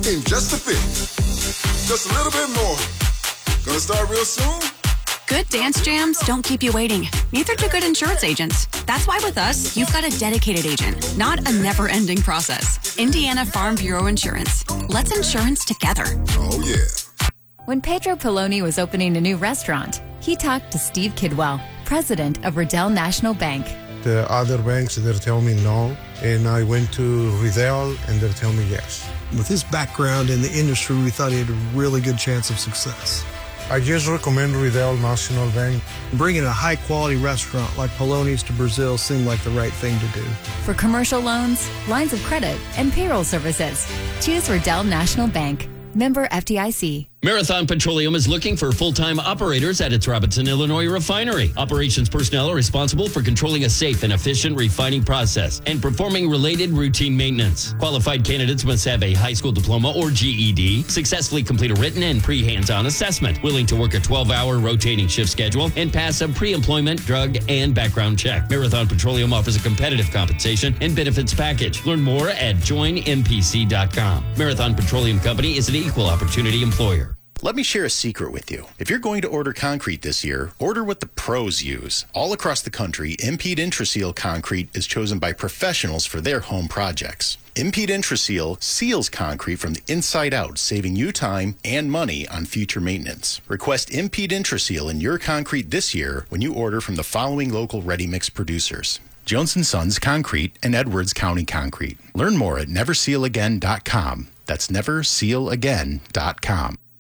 in just a bit. Just a little bit more. Gonna start real soon? Good dance jams don't keep you waiting. Neither do good insurance agents. That's why with us, you've got a dedicated agent, not a never-ending process. Indiana Farm Bureau Insurance. Let's insurance together. Oh, yeah. When Pedro Poloni was opening a new restaurant, he talked to Steve Kidwell, president of Riddell National Bank. The other banks, they're telling me no, and I went to Riddell, and they're telling me yes. With his background in the industry, we thought he had a really good chance of success. I just recommend Riddell National Bank. Bringing a high-quality restaurant like Poloni's to Brazil seemed like the right thing to do. For commercial loans, lines of credit, and payroll services, choose Riddell National Bank. Member FDIC. Marathon Petroleum is looking for full-time operators at its Robinson, Illinois refinery. Operations personnel are responsible for controlling a safe and efficient refining process and performing related routine maintenance. Qualified candidates must have a high school diploma or GED, successfully complete a written and pre-hands-on assessment, willing to work a 12-hour rotating shift schedule, and pass a pre-employment, drug, and background check. Marathon Petroleum offers a competitive compensation and benefits package. Learn more at joinmpc.com. Marathon Petroleum Company is an equal opportunity employer. Let me share a secret with you. If you're going to order concrete this year, order what the pros use. All across the country, Impede Intraseal concrete is chosen by professionals for their home projects. Impede Intraseal seals concrete from the inside out, saving you time and money on future maintenance. Request Impede Intraseal in your concrete this year when you order from the following local ready-mix producers: Jones & Sons Concrete and Edwards County Concrete. Learn more at neversealagain.com. That's neversealagain.com.